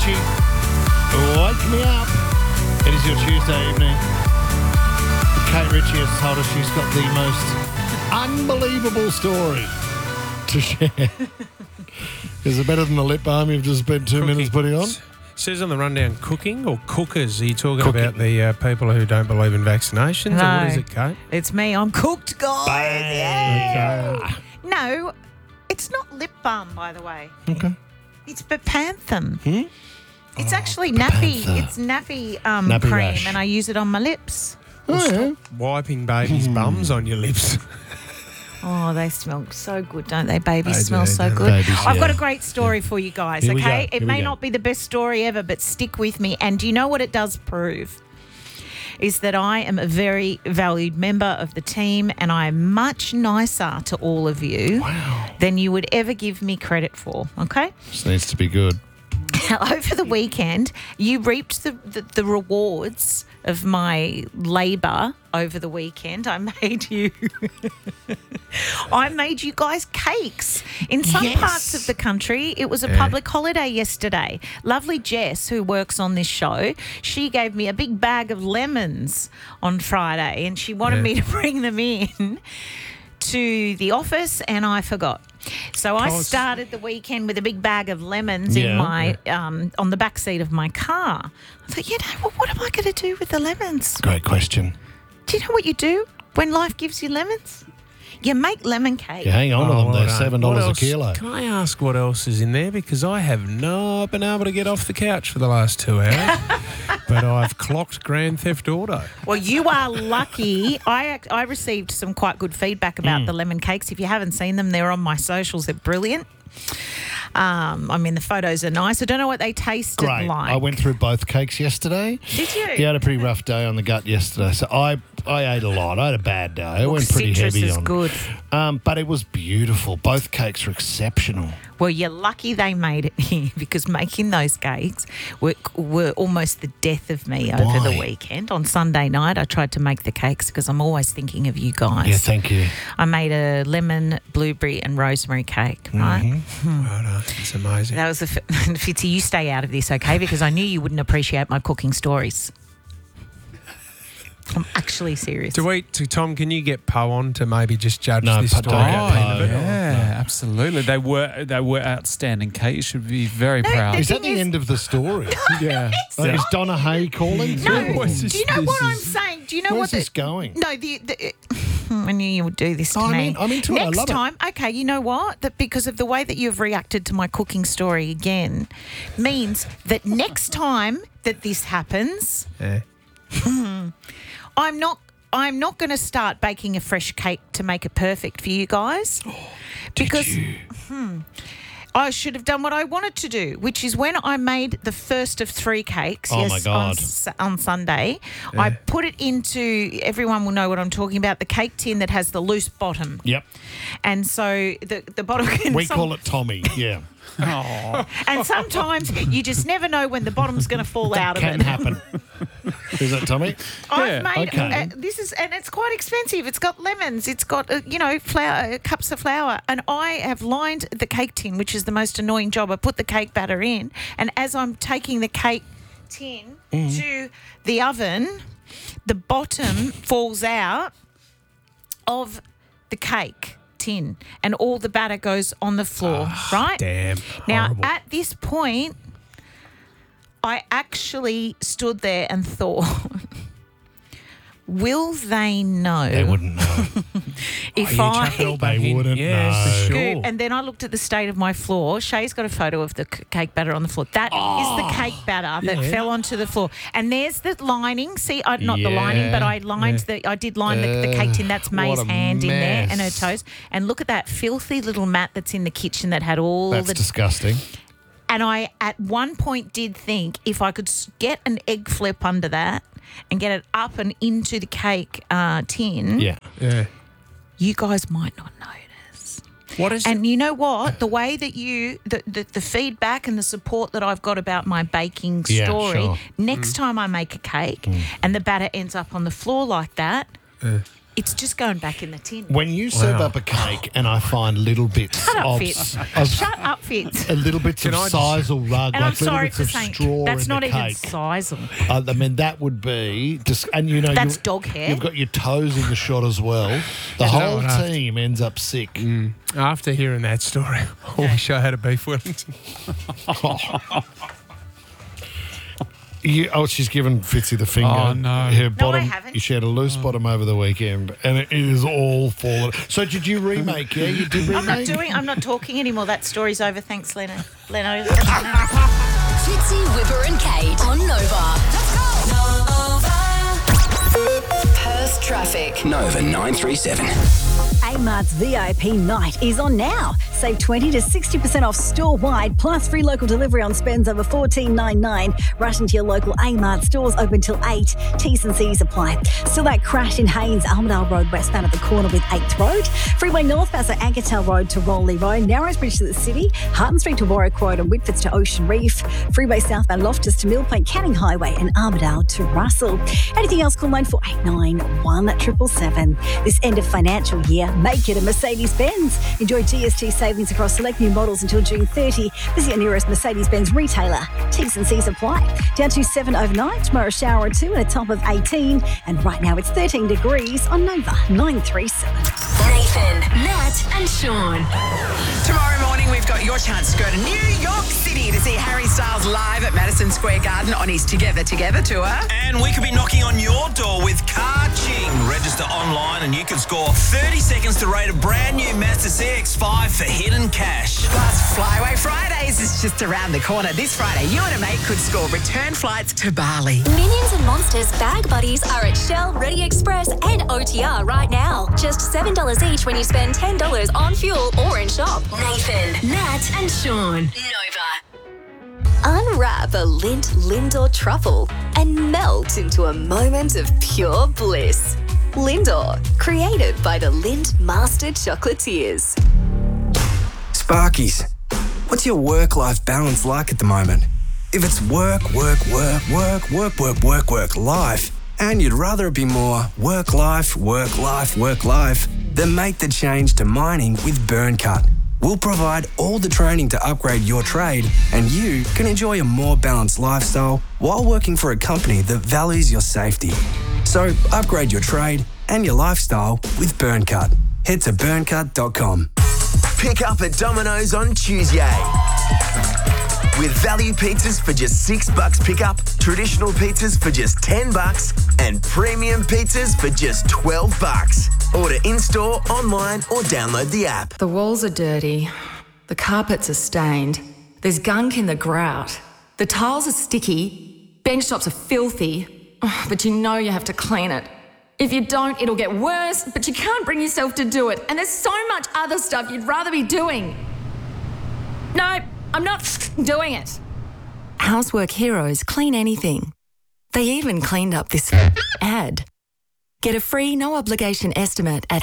Ritchie. Wake me up. It is your Tuesday evening. Kate Ritchie has told us she's got the most unbelievable story to share. Is it better than the lip balm you've just spent 2 minutes putting on? Says on the rundown, cooking or cookers? Are you talking about the people who don't believe in vaccinations? No. Or what is it, Kate? It's me. I'm cooked, guys. Yeah. Okay. No, it's not lip balm, by the way. Okay. It's Bepanthen. It's actually nappy. Bepanthen. It's nappy, Nappy cream, rash. and I use it on my lips. Oh, yeah. Wiping babies' bums on your lips. Oh, they smell so good, don't they? Babies They smell do, so don't good. they? Babies, I've got yeah. a great story for you guys, Here we okay? go. It Here may we go. not be the best story ever, but stick with me. And do you know what it does prove? Is that I am a very valued member of the team and I am much nicer to all of you than you would ever give me credit for, okay? This needs to be good. Over the weekend, you reaped the rewards of my labour over the weekend. I made you guys cakes. In some parts of the country, it was a public holiday yesterday. Lovely Jess, who works on this show, she gave me a big bag of lemons on Friday and she wanted me to bring them in to the office and I forgot. So I started the weekend with a big bag of lemons in my on the back seat of my car. I thought, what am I going to do with the lemons? Great question. Do you know what you do when life gives you lemons? You make lemon cake. You hang on to them. well They're done. $7 What a else? kilo. Can I ask what else is in there? Because I have not been able to get off the couch for the last 2 hours. But I've clocked Grand Theft Auto. Well, you are lucky. I received some quite good feedback about the lemon cakes. If you haven't seen them, they're on my socials. They're brilliant. The photos are nice. I don't know what they tasted Great. like. I went through both cakes yesterday. Did you? He had a pretty rough day on the gut yesterday, so I ate a lot. I had a bad day. I went pretty Citrus heavy is on. good. But it was beautiful. Both cakes were exceptional. Well, you're lucky they made it here because making those cakes were almost the death of me over the Why? weekend. On Sunday night, I tried to make the cakes because I'm always thinking of you guys. Yeah, thank you. I made a lemon, blueberry and rosemary cake, right? Well done. It's amazing. That was Fitzy, you stay out of this, okay? Because I knew you wouldn't appreciate my cooking stories. I'm actually serious. Tom, can you get Poe on to maybe just judge No, this don't story? get at the end Poe. of it? Yeah, absolutely. They were outstanding, Kate. You should be very proud. Is that thing the is- end of the story? Yeah. Like, is Donna Hay calling? No, What's do this- you know what this I'm is- saying? Do you know Where's what this going? No, I knew you would do this to me. I'm into it. I Next love it. time, okay, you know what? That because of the way that you've reacted to my cooking story again means that next time that this happens, Yeah. I'm not going to start baking a fresh cake to make it perfect for you guys. Because I should have done what I wanted to do, which is when I made the first of 3 cakes Oh, my God. on Sunday, I put it into, everyone will know what I'm talking about, the cake tin that has the loose bottom. Yep. And so the bottom can... We call it Tommy. Yeah. And sometimes you just never know when the bottom's going to fall out of Can it. happen. Is that Tommy? I've made okay. this is, and it's quite expensive. It's got lemons. It's got flour, cups of flour, and I have lined the cake tin, which is the most annoying job. I put the cake batter in, and as I'm taking the cake tin to the oven, the bottom falls out of the cake tin, and all the batter goes on the floor. Right? Damn. Now, Horrible. at this point, I actually stood there and thought, will they know They wouldn't know. if You chuck it all I back They in. wouldn't Yeah, know. for sure. scoop? And then I looked at the state of my floor. Shay's got a photo of the cake batter on the floor. That is the cake batter that fell onto the floor. And there's the lining. See, not the lining, but I lined I did line the cake tin. That's May's what a hand in there and her mess. toes. And look at that filthy little mat that's in the kitchen that had all That's the disgusting. And I, at one point, did think if I could get an egg flip under that and get it up and into the cake tin, Yeah. Yeah. you guys might not notice. What is And you know what? The way that the feedback and the support that I've got about my baking Yeah, story, sure. next time I make a cake and the batter ends up on the floor like that, It's just going back in the tin. When you serve Wow. up a cake and I find little bits Shut up, of, Fitz. of Shut up, Fitz. little bits of sisal rug, And I'm like little sorry bits for of saying straw that's in not the even cake. sisal. I mean, that would be just, and you know, That's dog hair. You've got your toes in the shot as well. The whole what? team ends up sick. After hearing that story, I wish I had a beef Wellington. She's given Fitzy the finger. Oh, no. Her bottom, haven't. she had a loose bottom over the weekend, and it is all fallen. So did you remake? Yeah, you did remake. I'm not talking anymore. That story's over. Thanks, Leno. Fitzy, Whipper and Kate on Nova. Let's go. Nova. Perth traffic. Nova 937. Amart's VIP night is on now. Save 20 to 60% off store-wide, plus free local delivery on spends over $14.99. Rush into your local Amart stores open till 8. T's and C's apply. Still that crash in Haynes, Almondale Road westbound at the corner with 8th Road. Freeway northbound at Ankertown Road to Roley Road. Narrows Bridge to the city. Harton Street to Warwick Road and Whitfords to Ocean Reef. Freeway southbound Loftus to Mill Point Canning Highway and Armidale to Russell. Anything else, call 9489 1777. This end of financial year, make it a Mercedes-Benz. Enjoy GST savings across select new models until June 30. Visit your nearest Mercedes-Benz retailer. T's and C's apply. Down to 7 overnight, tomorrow a shower or 2 and a top of 18. And right now it's 13 degrees on Nova 937. Nathan, Nat and Sean. Tomorrow morning, we've got your chance to go to New York City to see Harry Styles live at Madison Square Garden on his Together Together tour. And we could be knocking on your door with Car Ching. Register online and you can score 30 seconds to rate a brand new Mazda CX-5 for hidden cash. Plus, Flyaway Fridays is just around the corner. This Friday, you and a mate could score return flights to Bali. Minions and Monsters bag buddies are at Shell, Ready Express and OTR right now. Just $7 each when you spend $10 on fuel or in shop. Nathan, Nat and Sean. Nova. Unwrap a Lindt Lindor truffle and melt into a moment of pure bliss. Lindor, created by the Lindt Master Chocolatiers. Sparkies, what's your work-life balance like at the moment? If it's work, life, and you'd rather it be more work, life, then make the change to mining with BurnCut. We'll provide all the training to upgrade your trade, and you can enjoy a more balanced lifestyle while working for a company that values your safety. So upgrade your trade and your lifestyle with BurnCut. Head to burncut.com. Pick up at Domino's on Tuesday. With value pizzas for just $6 pickup, traditional pizzas for just $10, and premium pizzas for just $12. Order in-store, online, or download the app. The walls are dirty. The carpets are stained. There's gunk in the grout. The tiles are sticky. Bench tops are filthy. Oh, but you know you have to clean it. If you don't, it'll get worse, but you can't bring yourself to do it. And there's so much other stuff you'd rather be doing. No, I'm not doing it. Housework Heroes clean anything. They even cleaned up this ad. Get a free, no-obligation estimate at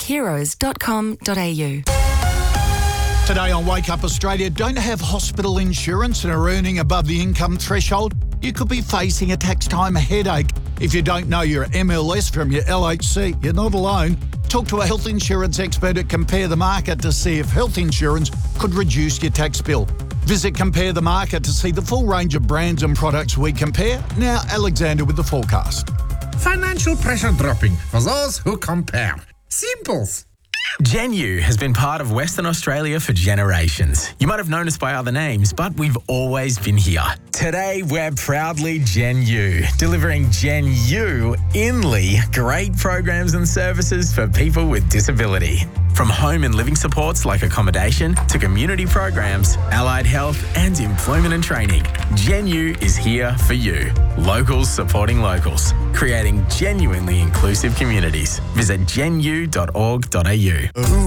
houseworkheroes.com.au. Today on Wake Up Australia, don't have hospital insurance and are earning above the income threshold? You could be facing a tax time headache. If you don't know your MLS from your LHC, you're not alone. Talk to a health insurance expert at Compare the Market to see if health insurance could reduce your tax bill. Visit Compare the Market to see the full range of brands and products we compare. Now, Alexander with the forecast. Financial pressure dropping for those who compare. Simples. GenU has been part of Western Australia for generations. You might have known us by other names, but we've always been here. Today, we're proudly GenU, delivering GenU Inly great programs and services for people with disability. From home and living supports like accommodation to community programs, allied health and employment and training, GenU is here for you. Locals supporting locals, creating genuinely inclusive communities. Visit genu.org.au.